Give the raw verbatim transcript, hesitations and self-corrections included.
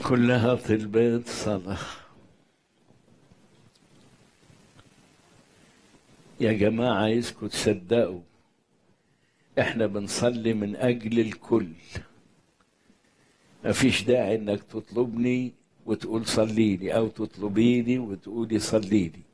كلها طلبات صلاة. يا جماعة عايزكم تصدقوا احنا بنصلي من اجل الكل. مفيش داعي انك تطلبني وتقول صليلي او تطلبيني وتقولي صليلي.